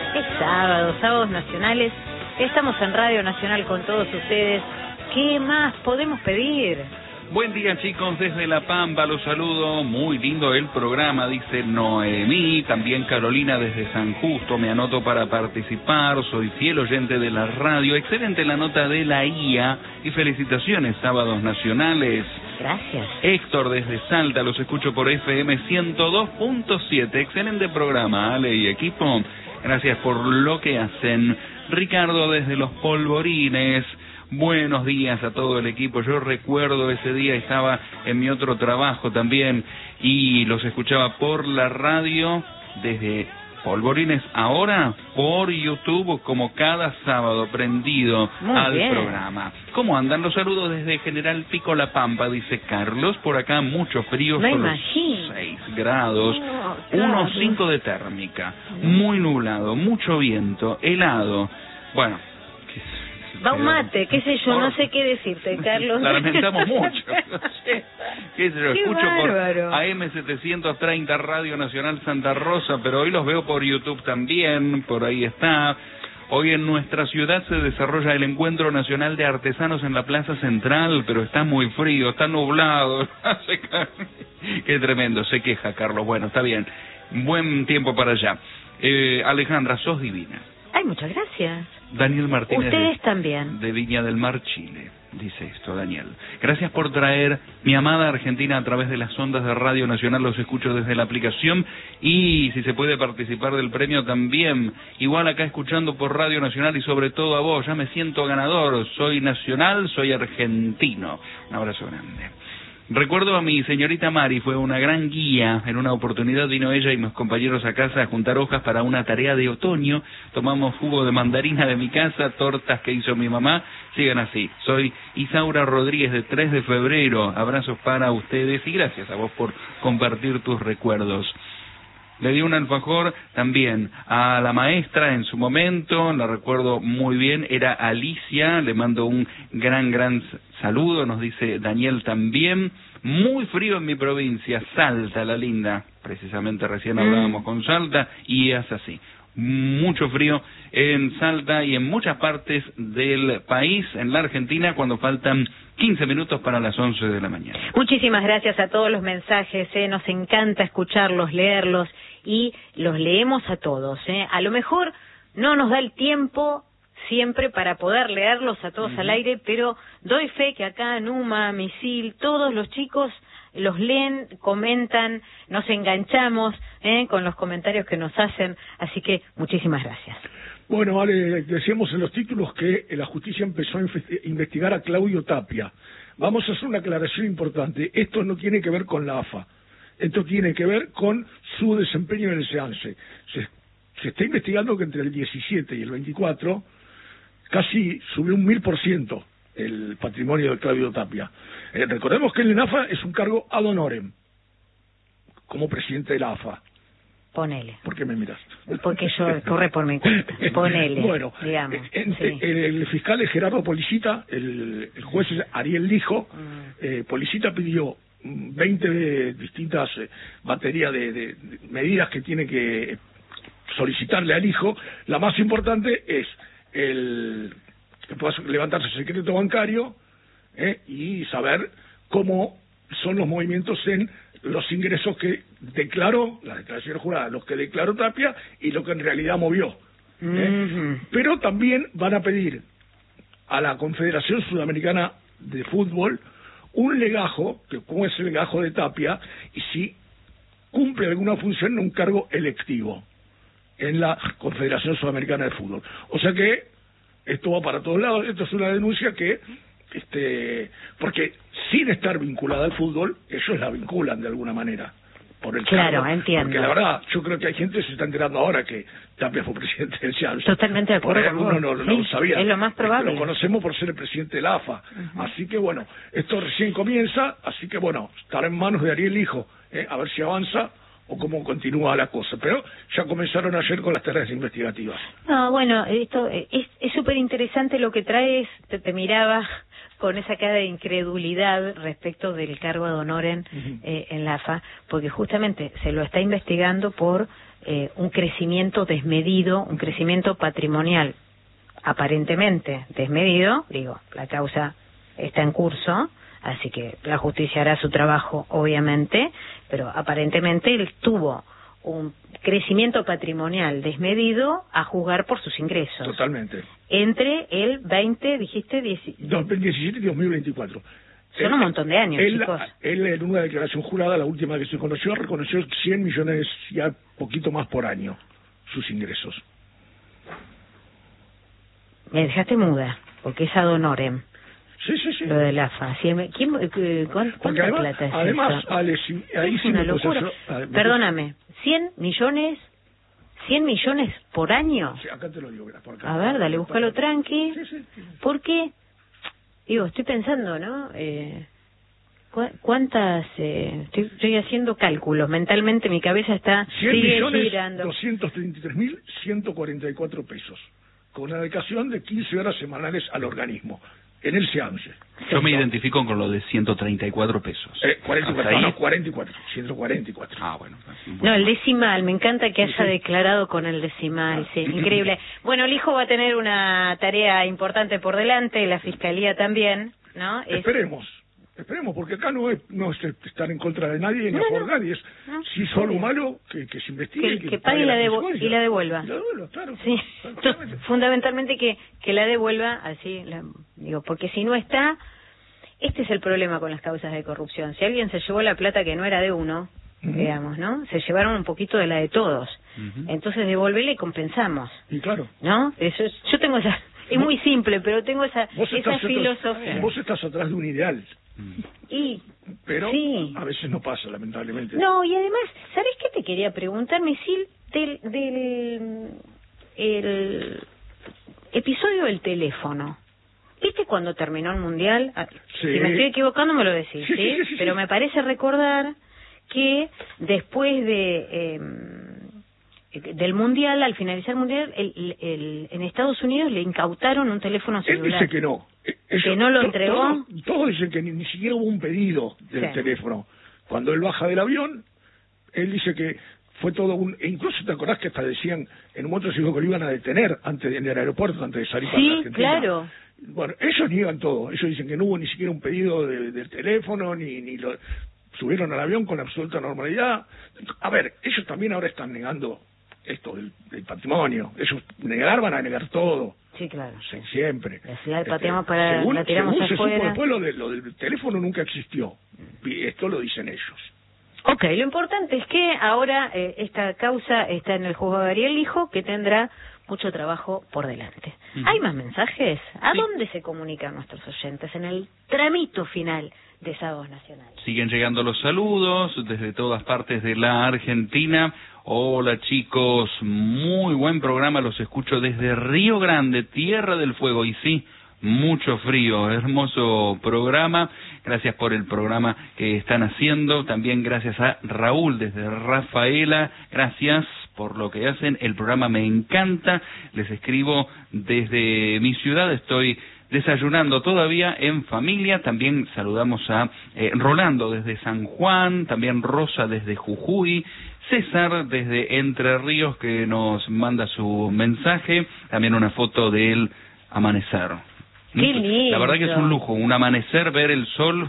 Es sábado, sábados nacionales. Estamos en Radio Nacional con todos ustedes. ¿Qué más podemos pedir? Buen día, chicos, desde La Pampa los saludo. Muy lindo el programa, dice Noemí. También Carolina desde San Justo. Me anoto para participar. Soy fiel oyente de la radio. Excelente la nota de la IA. Y felicitaciones, sábados nacionales. Gracias. Héctor desde Salta, los escucho por FM 102.7. Excelente programa, Ale y equipo. Gracias por lo que hacen. Ricardo desde Los Polvorines. Buenos días a todo el equipo. Yo recuerdo ese día, estaba en mi otro trabajo también y los escuchaba por la radio desde Polvorines, ahora por YouTube, como cada sábado, prendido al programa. ¿Cómo andan? Los saludos desde General Pico La Pampa, dice Carlos. Por acá mucho frío, solo 6 grados, 1,5 de térmica, muy nublado, mucho viento, helado. Bueno, va un mate, qué sé yo, no sé qué decirte, Carlos. Lamentamos mucho. No sé, qué sé yo, qué escucho bárbaro. por AM730 Radio Nacional Santa Rosa, pero hoy los veo por YouTube también, por ahí está. Hoy en nuestra ciudad se desarrolla el Encuentro Nacional de Artesanos en la Plaza Central, pero está muy frío, está nublado. Qué tremendo, se queja Carlos. Bueno, está bien, buen tiempo para allá. Alejandra, sos divina. Ay, muchas gracias. Daniel Martínez. Ustedes también. De Viña del Mar, Chile. Dice esto, Daniel. Gracias por traer mi amada Argentina a través de las ondas de Radio Nacional. Los escucho desde la aplicación. Y si se puede participar del premio también. Igual acá escuchando por Radio Nacional y sobre todo a vos. Ya me siento ganador. Soy nacional, soy argentino. Un abrazo grande. Recuerdo a mi señorita Mari, fue una gran guía. En una oportunidad vino ella y mis compañeros a casa a juntar hojas para una tarea de otoño. Tomamos jugo de mandarina de mi casa, tortas que hizo mi mamá. Sigan así. Soy Isaura Rodríguez de 3 de febrero. Abrazos para ustedes y gracias a vos por compartir tus recuerdos. Le di un alfajor también a la maestra en su momento, la recuerdo muy bien, era Alicia, le mando un gran saludo, nos dice Daniel también. Muy frío en mi provincia, Salta, la linda, precisamente recién hablábamos con Salta, y es así. Mucho frío en Salta y en muchas partes del país, en la Argentina, cuando faltan 15 minutos para las 11 de la mañana. Muchísimas gracias a todos los mensajes, nos encanta escucharlos, leerlos y los leemos a todos. A lo mejor no nos da el tiempo siempre para poder leerlos a todos al aire, pero doy fe que acá Numa, Misil, todos los chicos los leen, comentan, nos enganchamos con los comentarios que nos hacen, así que muchísimas gracias. Bueno, Ale, decíamos en los títulos que la justicia empezó a investigar a Claudio Tapia. Vamos a hacer una aclaración importante. Esto no tiene que ver con la AFA. Esto tiene que ver con su desempeño en el SEANSE. Se está investigando que entre el 17 y el 24 casi subió un 1000% el patrimonio de Claudio Tapia. Recordemos que el AFA es un cargo ad honorem, como presidente de la AFA. Ponele. ¿Por qué me miras? Porque yo corre por mi cuenta. Ponele, bueno, digamos. Sí. El fiscal es Gerardo Policita, el juez es Ariel Lijo. Policita pidió 20 distintas baterías de medidas que tiene que solicitarle al hijo. La más importante es que pueda levantarse el secreto bancario y saber cómo son los movimientos en los ingresos que declaró, las declaraciones juradas, los que declaró Tapia y lo que en realidad movió. Pero también van a pedir a la Confederación Sudamericana de Fútbol un legajo, que cómo es el legajo de Tapia, y si cumple alguna función en un cargo electivo en la Confederación Sudamericana de Fútbol. O sea que esto va para todos lados. Esto es una denuncia que porque sin estar vinculada al fútbol, ellos la vinculan de alguna manera. Por el claro, cargo. entiendo. Porque la verdad, yo creo que hay gente que se está enterando ahora que Tapia fue presidente del SEANSE. Totalmente de acuerdo. Por ahí algunos no lo sabían. Es lo más probable. Lo conocemos por ser el presidente de la AFA. Así que bueno, esto recién comienza, así que bueno, estará en manos de Ariel Lijo, a ver si avanza o cómo continúa la cosa. Pero ya comenzaron ayer con las tareas investigativas. No, bueno, esto es súper interesante lo que traes. Te miraba con esa cara de incredulidad respecto del cargo ad honorem en la AFA, porque justamente se lo está investigando por un crecimiento desmedido, un crecimiento patrimonial aparentemente desmedido. Digo, la causa está en curso, así que la justicia hará su trabajo, obviamente, pero aparentemente él tuvo un crecimiento patrimonial desmedido a juzgar por sus ingresos. Totalmente. Entre el 2017 y 2024. Son un montón de años, chicos. Él en una declaración jurada, la última que se conoció, reconoció 100 millones, ya poquito más por año, sus ingresos. Me dejaste muda, porque es ad honorem. Sí, sí, sí. Lo del AFA. ¿Cuánta plata es además, eso? Ale, ahí Es sí una me locura. Perdóname, 100 millones por año. Sí, acá te lo digo, por acá. A ver, dale, búscalo tranqui. Sí, sí, sí. ¿Por qué? Digo, estoy pensando, ¿no? ¿Cuántas? Estoy haciendo cálculos. Mentalmente mi cabeza está... 100.233.144 pesos. Con una dedicación de 15 horas semanales al organismo. En el SEAMSE. Yo me identifico con lo de 134 pesos. 44, no, 44, 144. Ah, bueno. No, el decimal, me encanta que haya declarado con el decimal, sí, increíble. Bueno, el hijo va a tener una tarea importante por delante, la fiscalía también, ¿no? Esperemos, porque acá no es estar en contra de nadie ni a favor de nadie, es si hizo algo malo, que se investigue. Que pague y la devuelva. Y la devuelva, claro. Sí, fundamentalmente que la devuelva, así, digo, porque si no está, este es el problema con las causas de corrupción. Si alguien se llevó la plata que no era de uno, digamos, ¿no? Se llevaron un poquito de la de todos. Entonces devolverle y compensamos. Y claro. ¿No? Eso yo tengo esa... Es muy simple, pero tengo esa filosofía. Vos estás atrás de un ideal. Pero sí, a veces no pasa, lamentablemente. No, y además, ¿sabés qué te quería preguntar, Misil? El episodio del teléfono. ¿Viste cuando terminó el Mundial? Sí. Si me estoy equivocando me lo decís, ¿sí? Pero me parece recordar que después del Mundial, al finalizar el Mundial, en Estados Unidos le incautaron un teléfono celular. Él dice que no. ¿Que no lo entregó? Todos dicen que ni siquiera hubo un pedido del teléfono. Cuando él baja del avión, él dice que fue todo e incluso te acordás que hasta decían, en un momento se dijo que lo iban a deter en el aeropuerto antes de salir para la Argentina. Sí, claro. Bueno, ellos niegan todo. Ellos dicen que no hubo ni siquiera un pedido del teléfono, ni lo subieron al avión con absoluta normalidad. A ver, ellos también ahora están negando esto del patrimonio. Ellos van a negar todo. Sí, claro. Siempre. La tiramos la tiramos según afuera. Se supo después, lo del teléfono nunca existió. Esto lo dicen ellos. Ok, lo importante es que ahora esta causa está en el juzgado de Ariel Lijo, que tendrá mucho trabajo por delante. ¿Hay más mensajes? ¿A dónde se comunican nuestros oyentes en el tramito final de Sábados Nacionales? Siguen llegando los saludos desde todas partes de la Argentina. Hola chicos, muy buen programa, los escucho desde Río Grande, Tierra del Fuego, y sí, mucho frío, hermoso programa, gracias por el programa que están haciendo, también gracias a Raúl desde Rafaela, gracias por lo que hacen, el programa me encanta, les escribo desde mi ciudad, estoy desayunando todavía en familia, también saludamos a Rolando desde San Juan, también Rosa desde Jujuy, César desde Entre Ríos que nos manda su mensaje, también una foto del amanecer. ¡Qué lindo! La verdad que es un lujo, un amanecer, ver el sol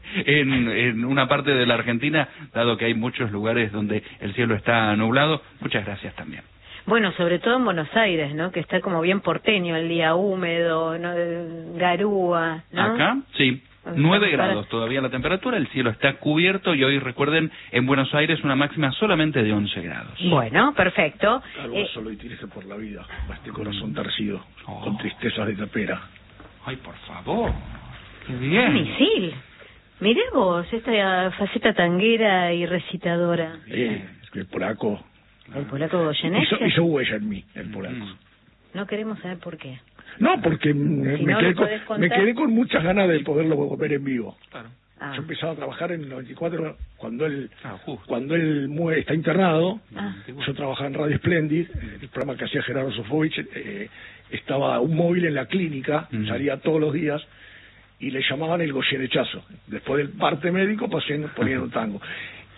en una parte de la Argentina, dado que hay muchos lugares donde el cielo está nublado. Muchas gracias también. Bueno, sobre todo en Buenos Aires, ¿no? Que está como bien porteño el día, húmedo, ¿no? Garúa, ¿no? Acá, sí. 9 grados todavía la temperatura, el cielo está cubierto y hoy recuerden, en Buenos Aires una máxima solamente de 11 grados. Bueno, perfecto. Algo solo y tirese por la vida, a este corazón tarcido, con tristezas de tapera. Ay, por favor, qué bien. Misil, mirá vos esta faceta tanguera y recitadora. El polaco. El polaco Goyeneche. Hizo huella en mí, el polaco. No queremos saber por qué. No, porque me quedé con muchas ganas de poderlo ver en vivo. Claro. Yo empezaba a trabajar en el 94 cuando él está internado. Yo trabajaba en Radio Splendid, el programa que hacía Gerardo Sofovich. Estaba un móvil en la clínica, salía todos los días y le llamaban el Goyenechazo. Después del parte médico ponían un tango.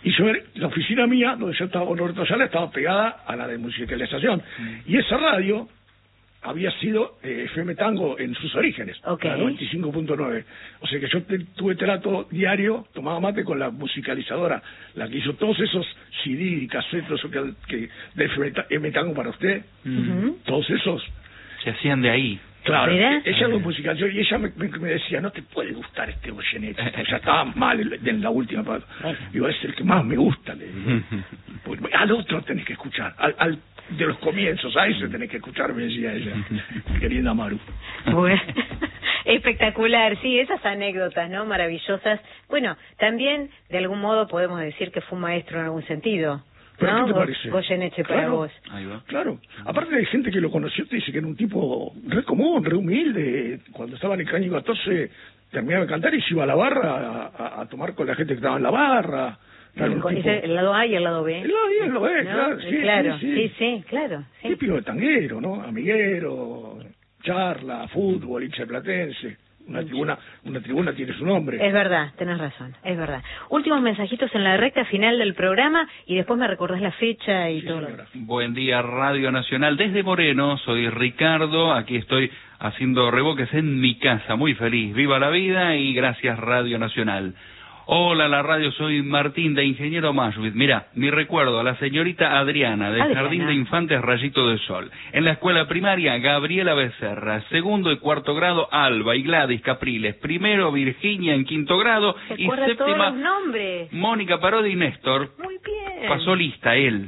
Y la oficina mía, donde yo estaba con Roberto Ayala, estaba pegada a la de musicalización. Y esa radio había sido FM Tango en sus orígenes, la 95.9. O sea que yo tuve trato diario, tomaba mate con la musicalizadora, la que hizo todos esos CD y casetos que de FM Tango para usted, todos esos. Se hacían de ahí. Claro, ella lo musicalizó y ella me decía, no te puede gustar este Goyeneche, ya estaba mal en la última parte. Digo, es el que más me gusta, le digo. Pues, al otro tenés que escuchar, al de los comienzos, a ese tenés que escuchar, me decía ella, querida Maru. Bueno, espectacular, sí, esas anécdotas, ¿no? Maravillosas. Bueno, también, de algún modo, podemos decir que fue un maestro en algún sentido. ¿Pero ¿no? qué te parece? Goyeneche para vos. Ahí va. Claro. Aparte hay gente que lo conoció, te dice que era un tipo re común, re humilde. Cuando estaba en el Caño 14 terminaba de cantar y se iba a la barra a tomar con la gente que estaba en la barra. Claro, El lado A y el lado B. El lado A y el lado B, ¿no? claro. Sí, claro. Sí. Típico de tanguero, ¿no? Amiguero, charla, fútbol, hincha platense. Una tribuna tiene su nombre. Es verdad, tenés razón, es verdad. Últimos mensajitos en la recta final del programa y después me recordás la fecha y todo. Buen día, Radio Nacional. Desde Moreno, soy Ricardo. Aquí estoy haciendo reboques en mi casa. Muy feliz. Viva la vida y gracias, Radio Nacional. Hola, la radio, soy Martín de Ingeniero Mashuit. Mira, mi recuerdo a la señorita Adriana, del Jardín de Infantes Rayito de Sol. En la escuela primaria, Gabriela Becerra. Segundo y cuarto grado, Alba y Gladys Capriles. Primero, Virginia en quinto grado. Y séptima, todos los nombres. Mónica Parodi y Néstor. Muy bien. Pasó lista él,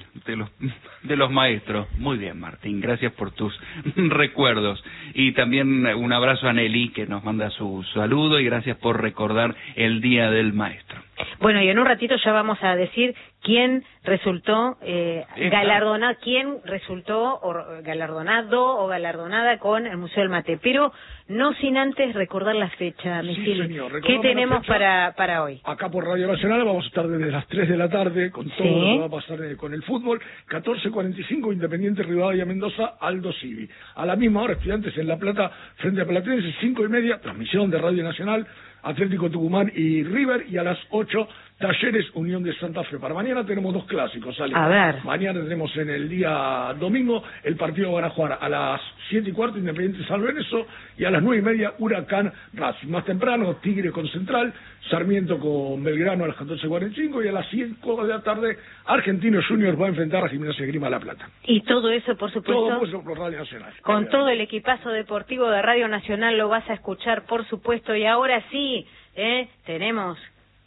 de los maestros. Muy bien, Martín, gracias por tus recuerdos. Y también un abrazo a Nelly, que nos manda su saludo, y gracias por recordar el Día del Maestro. Bueno, y en un ratito ya vamos a decir quién resultó galardonado, quién resultó galardonado o galardonada con el Museo del Mate, pero no sin antes recordar la fecha, Misil. ¿Qué tenemos para hoy? Acá por Radio Nacional vamos a estar desde las 3 de la tarde con todo lo que va a pasar con el fútbol. 14:45 Independiente Rivadavia Mendoza, Aldo Civi. A la misma hora, Estudiantes en La Plata frente a Platense, 5:30, transmisión de Radio Nacional, Atlético Tucumán y River, y a las 8 Talleres Unión de Santa Fe. Para mañana tenemos dos clásicos, ¿sale? A ver. Mañana tenemos en el día domingo el partido van a jugar a las 7:15 Independiente San Lorenzo y a las 9:30 Huracán Racing. Más temprano Tigre con Central, Sarmiento con Belgrano a las 14:45 y a las 5 de la tarde Argentinos Juniors va a enfrentar a Gimnasia Esgrima La Plata. Y todo eso, por supuesto, todo eso por Radio Nacional. Con todo el equipazo deportivo de Radio Nacional lo vas a escuchar, por supuesto. Y ahora sí, tenemos...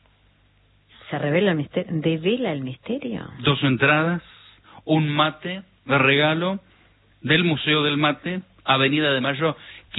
¿Se revela el misterio? ¿Devela el misterio? 2 entradas, un mate de regalo del Museo del Mate, Avenida de Mayo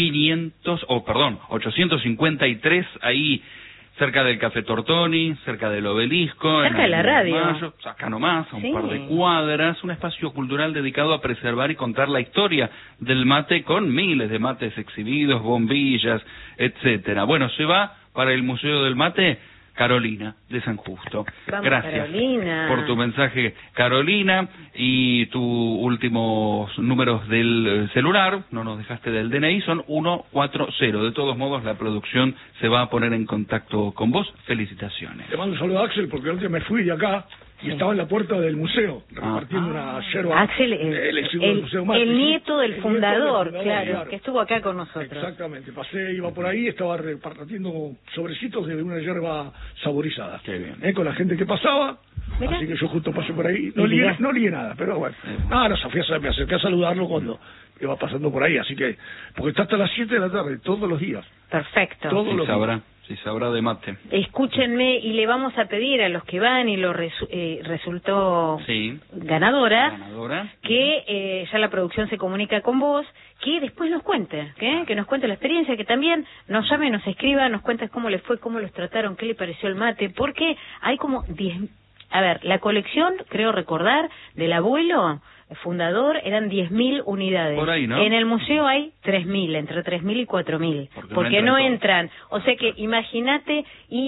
853, ahí cerca del Café Tortoni, cerca del Obelisco. Cerca de la radio. Mayo, acá nomás, a un par de cuadras, un espacio cultural dedicado a preservar y contar la historia del mate con miles de mates exhibidos, bombillas, etcétera. Bueno, se va para el Museo del Mate Carolina de San Justo. Vamos, gracias Carolina, por tu mensaje, Carolina, y tus últimos números del celular, no nos dejaste del DNI, son 140. De todos modos, la producción se va a poner en contacto con vos. Felicitaciones. Te mando un saludo a Axel, porque antes me fui de acá y estaba en la puerta del museo, repartiendo una yerba. Axel, el nieto del fundador, claro, que estuvo acá con nosotros. Exactamente, iba por ahí, estaba repartiendo sobrecitos de una yerba saborizada. Qué bien. Con la gente que pasaba. Mirá. Así que yo justo pasé por ahí, no lié nada, pero bueno. Me acerqué a saludarlo cuando iba pasando por ahí, así que, porque está hasta las 7 de la tarde, todos los días. Perfecto. Todos los días. Si sabrá de mate. Escúchenme, y le vamos a pedir a los que van y lo resultó ganadora, que ya la producción se comunica con vos, que después nos cuente, que nos cuente la experiencia, que también nos llame, nos escriba, nos cuente cómo le fue, cómo los trataron, qué le pareció el mate, porque hay como 10... A ver, la colección, creo recordar, del abuelo fundador eran 10.000 unidades. Por ahí, ¿no? En el museo hay 3.000, entre 3.000 y 4.000. Porque no entran. O sea que imagínate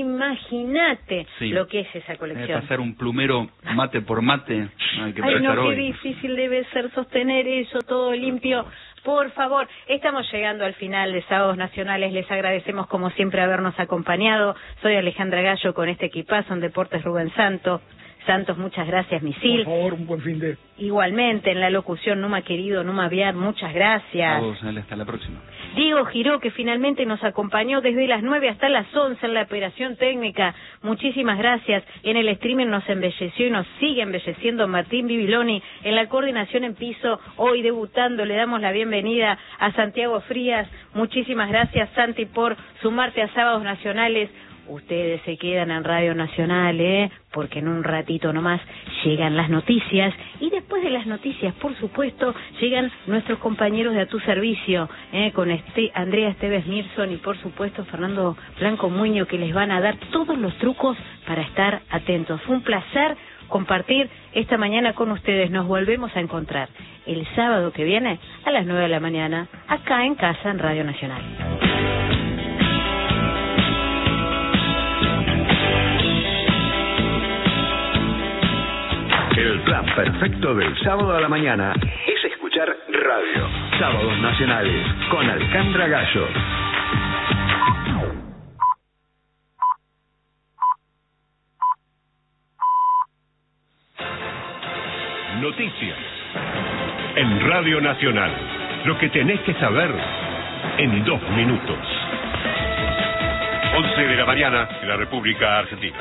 lo que es esa colección. Pasar un plumero mate por mate. Hay que Ay, no, hoy. qué difícil debe ser sostener eso, todo limpio. Por favor, estamos llegando al final de Sábados Nacionales. Les agradecemos como siempre habernos acompañado. Soy Alejandra Gallo con este equipazo en Deportes Rubén Santo. Santos, muchas gracias, Misil. Por favor, un buen fin de... Igualmente, en la locución, Numa querido, Numa Viar, muchas gracias. A vos, Ale, hasta la próxima. Diego Giró, que finalmente nos acompañó desde las 9 hasta las 11 en la operación técnica. Muchísimas gracias. En el streaming nos embelleció y nos sigue embelleciendo Martín Bibiloni. En la coordinación en piso, hoy debutando, le damos la bienvenida a Santiago Frías. Muchísimas gracias, Santi, por sumarte a Sábados Nacionales. Ustedes se quedan en Radio Nacional, porque en un ratito nomás llegan las noticias, y después de las noticias, por supuesto, llegan nuestros compañeros de A Tu Servicio, con Andrea Esteves Mirson y por supuesto Fernando Blanco Muño, que les van a dar todos los trucos para estar atentos. Fue un placer compartir esta mañana con ustedes. Nos volvemos a encontrar el sábado que viene a las 9 de la mañana, acá en casa en Radio Nacional. El plan perfecto del sábado a la mañana es escuchar radio. Sábados Nacionales con Alejandra Gallo. Noticias en Radio Nacional. Lo que tenés que saber en 2 minutos. 11 de la mañana en la República Argentina.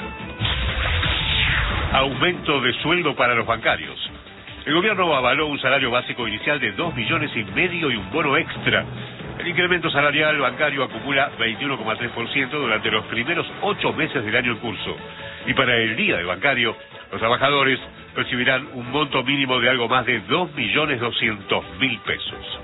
Aumento de sueldo para los bancarios. El gobierno avaló un salario básico inicial de 2,5 millones y un bono extra. El incremento salarial bancario acumula 21,3% durante los primeros 8 meses del año en curso. Y para el día del bancario, los trabajadores recibirán un monto mínimo de algo más de 2.200.000 pesos.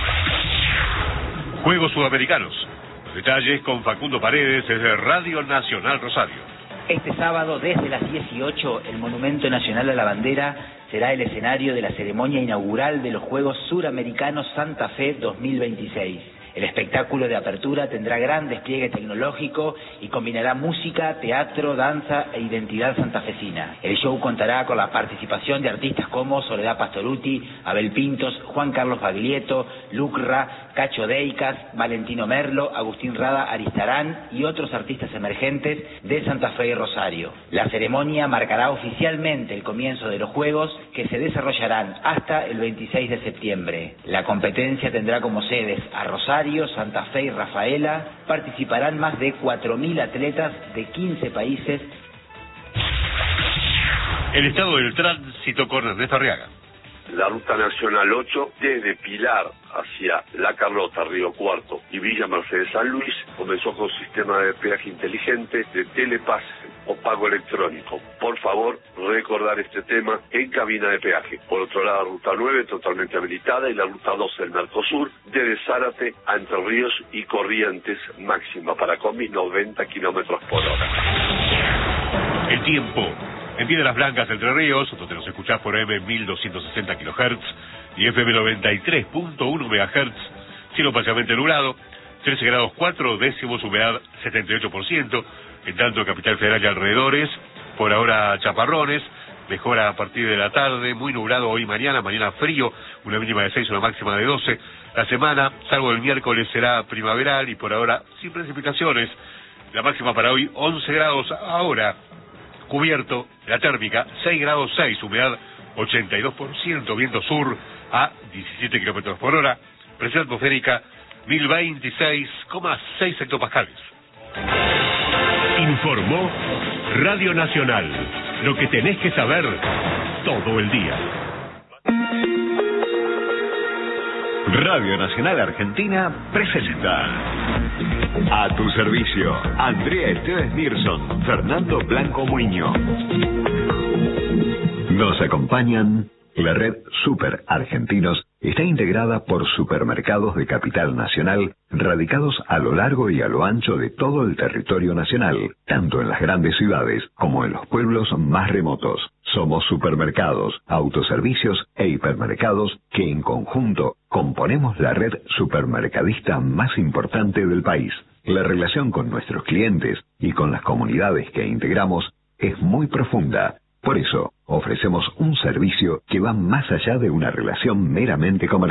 Juegos Sudamericanos. Los detalles con Facundo Paredes desde Radio Nacional Rosario. Este sábado, desde las 18, el Monumento Nacional a la Bandera será el escenario de la ceremonia inaugural de los Juegos Suramericanos Santa Fe 2026. El espectáculo de apertura tendrá gran despliegue tecnológico y combinará música, teatro, danza e identidad santafesina. El show contará con la participación de artistas como Soledad Pastorutti, Abel Pintos, Juan Carlos Baglietto, Lucra, Cacho Deicas, Valentino Merlo, Agustín Rada Aristarán y otros artistas emergentes de Santa Fe y Rosario. La ceremonia marcará oficialmente el comienzo de los Juegos, que se desarrollarán hasta el 26 de septiembre. La competencia tendrá como sedes a Rosario, Santa Fe y Rafaela. Participarán más de 4.000 atletas de 15 países. El estado del tránsito con Ernesto Arriaga. La ruta nacional 8, desde Pilar hacia La Carlota, Río Cuarto y Villa Mercedes San Luis, comenzó con sistema de peaje inteligente de telepase o pago electrónico. Por favor, recordar este tema en cabina de peaje. Por otro lado, la ruta 9 totalmente habilitada y la ruta 12 del Mercosur, desde Zárate a Entre Ríos y Corrientes, máxima para combis 90 kilómetros por hora. El tiempo. En Piedras Blancas, Entre Ríos, donde nos escuchás por AM 1260 kHz y FM 93.1 MHz, cielo parcialmente nublado, 13 grados 4 décimos, humedad 78%, en tanto Capital Federal y alrededores, por ahora chaparrones, mejora a partir de la tarde, muy nublado hoy y mañana frío, una mínima de 6, una máxima de 12. La semana, salvo el miércoles, será primaveral y por ahora sin precipitaciones. La máxima para hoy 11 grados ahora. Cubierto, la térmica 6 grados 6, humedad 82%, viento sur a 17 kilómetros por hora, presión atmosférica 1026,6 hectopascales. Informó Radio Nacional, lo que tenés que saber todo el día. Radio Nacional Argentina presenta A Tu Servicio, Andrea Esteves Mirson, Fernando Blanco Muño. Nos acompañan. La red Super Argentinos está integrada por supermercados de capital nacional radicados a lo largo y a lo ancho de todo el territorio nacional, tanto en las grandes ciudades como en los pueblos más remotos. Somos supermercados, autoservicios e hipermercados que en conjunto componemos la red supermercadista más importante del país. La relación con nuestros clientes y con las comunidades que integramos es muy profunda. Por eso, ofrecemos un servicio que va más allá de una relación meramente comercial.